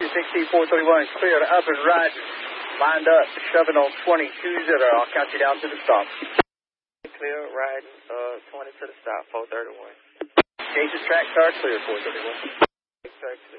260, 431 is cleared, up and riding. Lined up, shoving on 20, 2-0. I'll count you down to the stop. Clear, riding, 20 to the stop, 431. Gage's track car clear, 431. Track